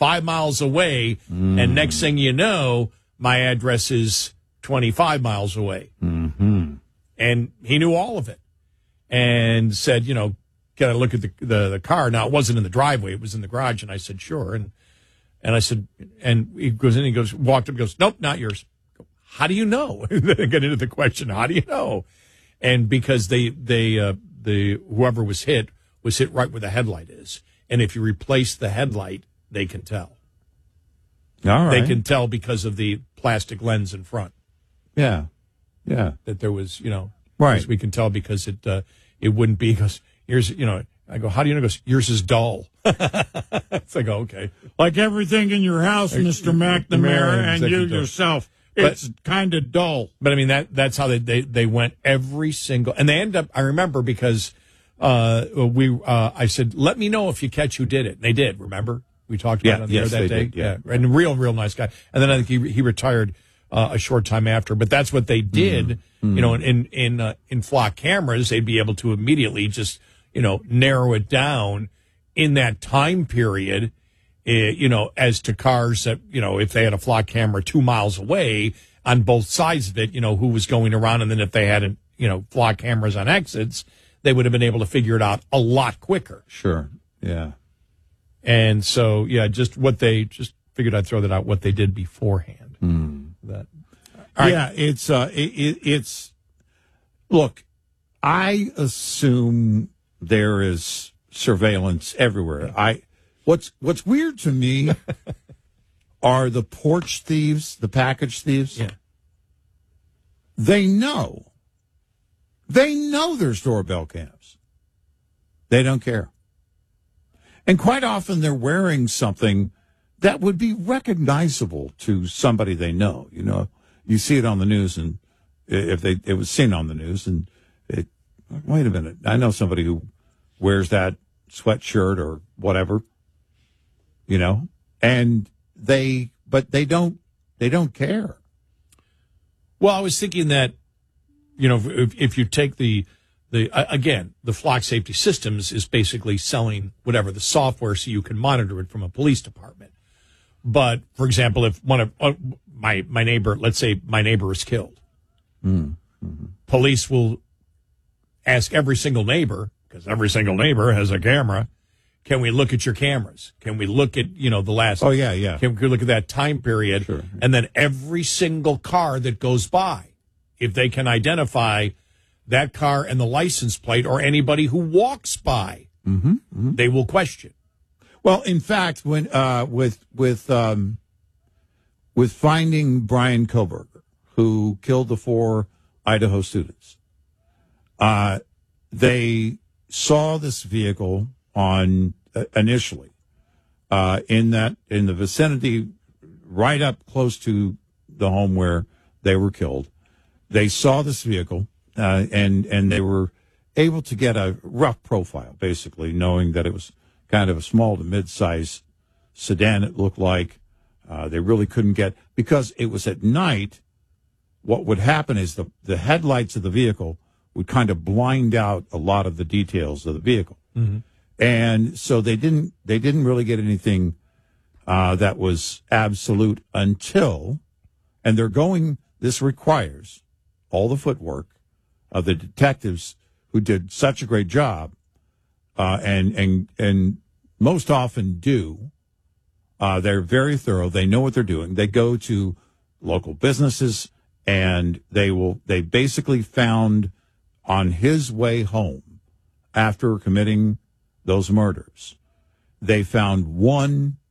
5 miles away, and next thing you know, my address is 25 miles away. Mm-hmm. And he knew all of it and said, you know, can I look at the car? Now, it wasn't in the driveway. It was in the garage. And I said, sure. And I said, and he goes in, walked up, goes, nope, not yours. How do you know? Get into the question, how do you know? And because whoever was hit right where the headlight is. And if you replace the headlight, they can tell. All right. They can tell because of the plastic lens in front. Yeah. Yeah. That there was, you know, right. We can tell because it wouldn't be, because here's, you know, I go, how do you know? He goes, yours is dull. It's like, okay. Like everything in your house, Mr. McNamara, and you yourself. It's kind of dull. But I mean, that's how they went every single, and they ended up, I remember because, I said, let me know if you catch who did it. And they did, remember? We talked about it on the air that day. Did, yeah. And a real nice guy. And then I think he retired, a short time after, but that's what they did. You know, in flock cameras, they'd be able to immediately just, you know, narrow it down in that time period, you know, as to cars that, you know, if they had a flock camera 2 miles away on both sides of it, you know, who was going around. And then if they had, you know, flock cameras on exits, they would have been able to figure it out a lot quicker. Sure. Yeah. And so, yeah, just figured I'd throw that out, what they did beforehand. That. Yeah, it's look, I assume there is surveillance everywhere. What's weird to me are the porch thieves, the package thieves. Yeah. They know there's doorbell cams. They don't care. And quite often they're wearing something that would be recognizable to somebody they know. You know, you see it on the news, and if it was seen on the news, and wait a minute, I know somebody who wears that sweatshirt or whatever, you know, and but they don't care. Well, I was thinking that, you know, if you take the flock safety systems is basically selling whatever the software so you can monitor it from a police department. But for example, if one of my neighbor, let's say my neighbor is killed, police will ask every single neighbor, because every single neighbor has a camera. Can we look at your cameras? Can we look at, you know, the last? Oh yeah. Can we look at that time period? Sure. And then every single car that goes by, if they can identify that car and the license plate, or anybody who walks by, they will question. Well, in fact, when with finding Brian Koberger, who killed the 4 Idaho students, they saw this vehicle on initially in the vicinity, right up close to the home where they were killed. They saw this vehicle, and they were able to get a rough profile, basically, knowing that it was kind of a small to mid-size sedan, it looked like. They really couldn't get, because it was at night, what would happen is the headlights of the vehicle would kind of blind out a lot of the details of the vehicle. And so they didn't really get anything that was absolute until, and this requires all the footwork of the detectives who did such a great job, and most often do. They're very thorough. They know what they're doing. They go to local businesses, and they basically found on his way home after committing those murders, they found one